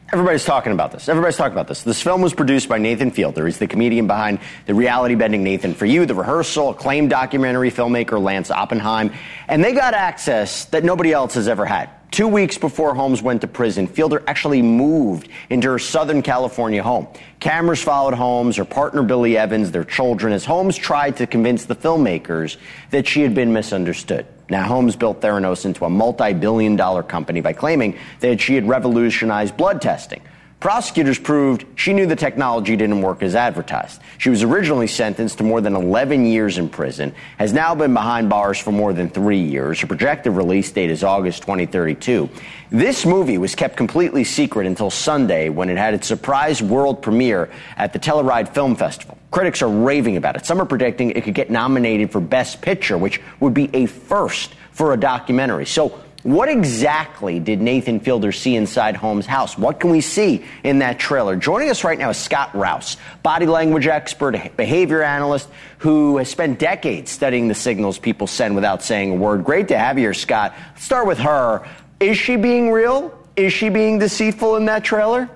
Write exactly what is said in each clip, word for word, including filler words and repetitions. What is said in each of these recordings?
Everybody's talking about this. Everybody's talking about this. This film was produced by Nathan Fielder. He's the comedian behind the reality-bending Nathan For You, The Rehearsal, acclaimed documentary filmmaker Lance Oppenheim. And they got access that nobody else has ever had. Two weeks before Holmes went to prison, Fielder actually moved into her Southern California home. Cameras followed Holmes, her partner Billy Evans, their children, as Holmes tried to convince the filmmakers that she had been misunderstood. Now, Holmes built Theranos into a multi-billion dollar company by claiming that she had revolutionized blood testing. Prosecutors proved she knew the technology didn't work as advertised. She was originally sentenced to more than eleven years in prison, has now been behind bars for more than three years. Her projected release date is August twenty thirty-two. This movie was kept completely secret until Sunday when it had its surprise world premiere at the Telluride Film Festival. Critics are raving about it. Some are predicting it could get nominated for Best Picture, which would be a first for a documentary. So, what exactly did Nathan Fielder see inside Holmes' house? What can we see in that trailer? Joining us right now is Scott Rouse, body language expert, behavior analyst, who has spent decades studying the signals people send without saying a word. Great to have you here, Scott. Let's start with her. Is she being real? Is she being deceitful in that trailer?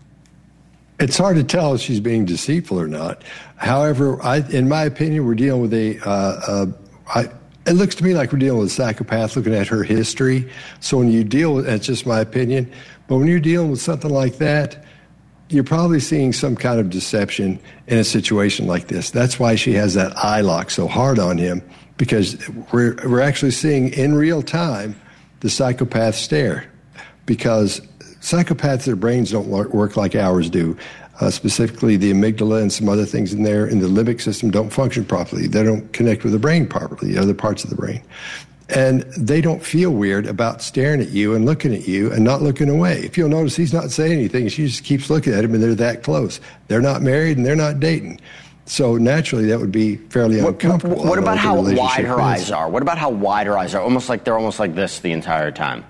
It's hard to tell if she's being deceitful or not. However, I, in my opinion, we're dealing with a... Uh, uh, I, It looks to me like we're dealing with a psychopath, looking at her history. So when you deal with, that's just my opinion, but when you're dealing with something like that, you're probably seeing some kind of deception in a situation like this. That's why she has that eye lock so hard on him, because we're, we're actually seeing in real time the psychopath stare, because psychopaths, their brains don't work like ours do. Uh, specifically, the amygdala and some other things in there in the limbic system don't function properly. They don't connect with the brain properly, the other parts of the brain. And they don't feel weird about staring at you and looking at you and not looking away. If you'll notice, he's not saying anything. She just keeps looking at him, and they're that close. They're not married, and they're not dating. So naturally, that would be fairly what, uncomfortable. What, what about how wide her eyes are? What about how wide her eyes are? Almost like they're almost like this the entire time.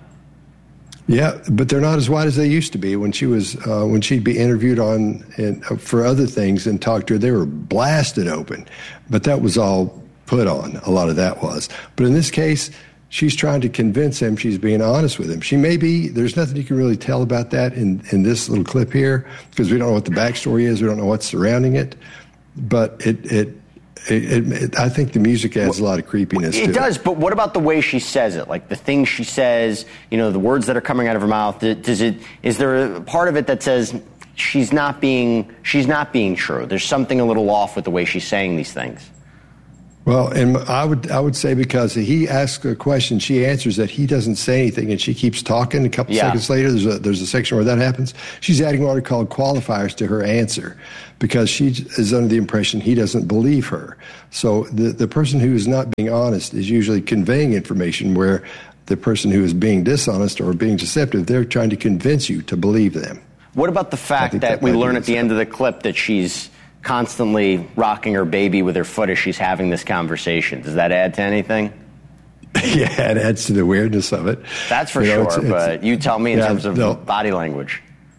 Yeah, but they're not as wide as they used to be. When she was, uh, when she'd be interviewed on in, uh, for other things and talked to her, they were blasted open. But that was all put on. A lot of that was. But in this case, she's trying to convince him she's being honest with him. She may be. There's nothing you can really tell about that in in this little clip here, because we don't know what the backstory is. We don't know what's surrounding it. But it it. It, it, it, I think the music adds a lot of creepiness it to it. It does, but what about the way she says it? Like the things she says, you know, the words that are coming out of her mouth. Does it? Is there a part of it that says she's not being she's not being true? There's something a little off with the way she's saying these things. Well, and I would I would say because he asks a question, she answers that, he doesn't say anything, and she keeps talking. A couple yeah. seconds later, there's a there's a section where that happens. She's adding what are called qualifiers to her answer, because she is under the impression he doesn't believe her. So the the person who is not being honest is usually conveying information, where the person who is being dishonest or being deceptive, they're trying to convince you to believe them. What about the fact that, that we learn at the end of the clip that she's constantly rocking her baby with her foot as she's having this conversation? Does that add to anything? Yeah, it adds to the weirdness of it. That's for you know, sure, it's, but it's, you tell me in yeah, terms of no. body language.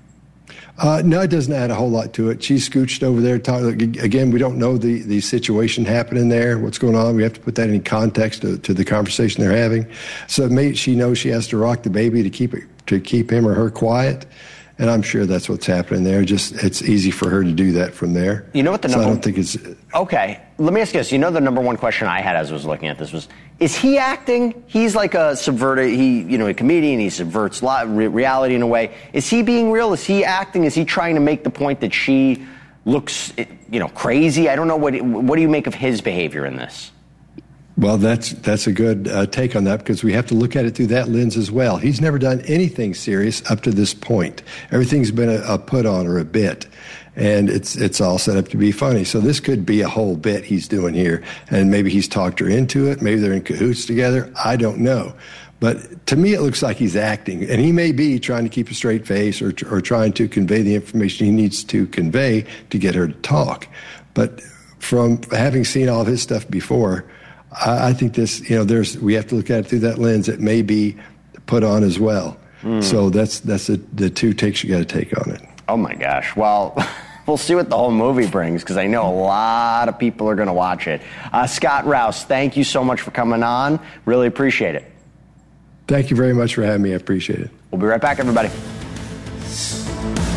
Uh, no, it doesn't add a whole lot to it. She's scooched over there. Talking, again, we don't know the, the situation happening there, what's going on. We have to put that in context to, to the conversation they're having. So it may, she knows she has to rock the baby to keep it, to keep him or her quiet. And I'm sure that's what's happening there. Just it's easy for her to do that from there. You know what the so number? I don't think it's okay. Let me ask you this. You know, the number one question I had as I was looking at this was: is he acting? He's like a subverter. He, you know, a comedian. He subverts reality in a way. Is he being real? Is he acting? Is he trying to make the point that she looks, you know, crazy? I don't know. What What do you make of his behavior in this? Well, that's that's a good uh, take on that, because we have to look at it through that lens as well. He's never done anything serious up to this point. Everything's been a, a put on or a bit, and it's it's all set up to be funny. So this could be a whole bit he's doing here, and maybe he's talked her into it. Maybe they're in cahoots together. I don't know. But to me, it looks like he's acting, and he may be trying to keep a straight face or or trying to convey the information he needs to convey to get her to talk. But from having seen all of his stuff before, I think this, you know, there's, we have to look at it through that lens. It may be put on as well. Mm. So that's that's the, the two takes you got to take on it. Oh, my gosh. Well, we'll see what the whole movie brings, because I know a lot of people are going to watch it. Uh, Scott Rouse, thank you so much for coming on. Really appreciate it. Thank you very much for having me. I appreciate it. We'll be right back, everybody.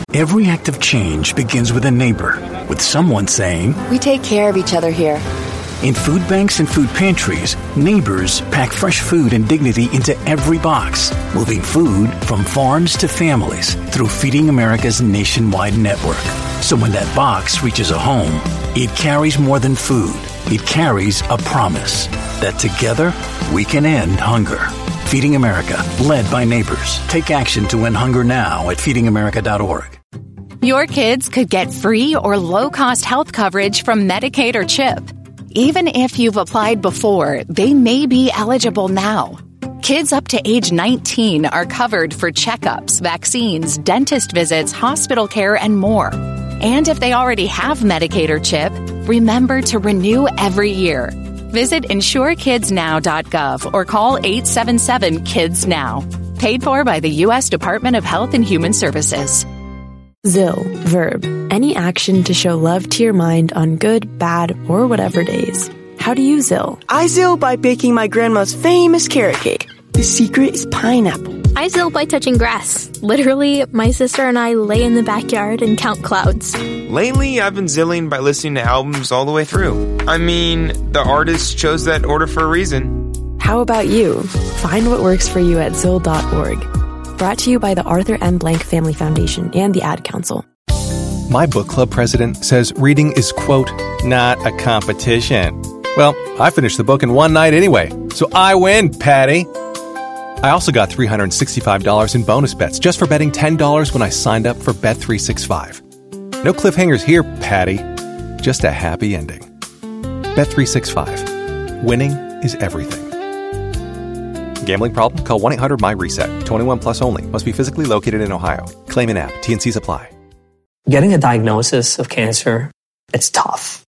Every act of change begins with a neighbor, with someone saying, "We take care of each other here." In food banks and food pantries, neighbors pack fresh food and dignity into every box, moving food from farms to families through Feeding America's nationwide network. So when that box reaches a home, it carries more than food. It carries a promise that together we can end hunger. Feeding America, led by neighbors. Take action to end hunger now at feeding america dot org. Your kids could get free or low-cost health coverage from Medicaid or CHIP. Even if you've applied before, they may be eligible now. Kids up to age nineteen are covered for checkups, vaccines, dentist visits, hospital care, and more. And if they already have Medicaid or CHIP, remember to renew every year. Visit insure kids now dot gov or call eight seven seven kids now. Paid for by the U S Department of Health and Human Services. Zill, verb, any action to show love to your mind on good, bad, or whatever days. How do you Zill? I Zill by baking my grandma's famous carrot cake. The secret is pineapple. I Zill by touching grass. Literally, my sister and I lay in the backyard and count clouds. Lately, I've been zilling by listening to albums all the way through. I mean, the artist chose that order for a reason. How about you? Find what works for you at zill dot org. Brought to you by the Arthur M. Blank Family Foundation and the Ad Council. My book club president says reading is, quote, not a competition. Well, I finished the book in one night anyway, so I win, Patty. I also got three hundred sixty-five dollars in bonus bets just for betting ten dollars when I signed up for Bet three sixty-five. No cliffhangers here, Patty. Just a happy ending. Bet three sixty-five. Winning is everything. Gambling problem? Call one eight hundred my reset. twenty-one plus only. Must be physically located in Ohio. Claim an app. T N Cs apply. Getting a diagnosis of cancer, it's tough.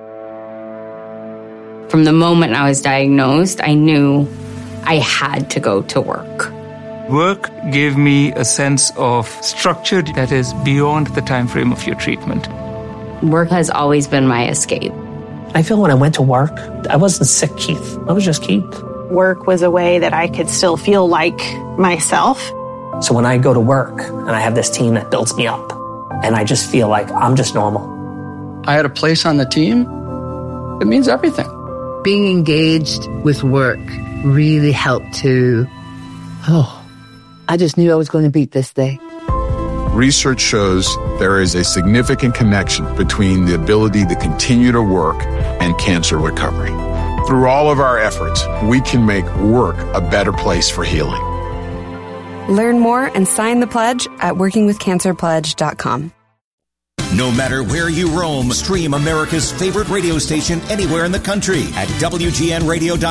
From the moment I was diagnosed, I knew I had to go to work. Work gave me a sense of structure that is beyond the time frame of your treatment. Work has always been my escape. I feel when I went to work, I wasn't sick, Keith. I was just Keith. Work was a way that I could still feel like myself. So when I go to work and I have this team that builds me up, and I just feel like I'm just normal. I had a place on the team. It means everything. Being engaged with work really helped to, oh, I just knew I was going to beat this day. Research shows there is a significant connection between the ability to continue to work and cancer recovery. Through all of our efforts, we can make work a better place for healing. Learn more and sign the pledge at working with cancer pledge dot com. No matter where you roam, stream America's favorite radio station anywhere in the country at W G N radio dot com.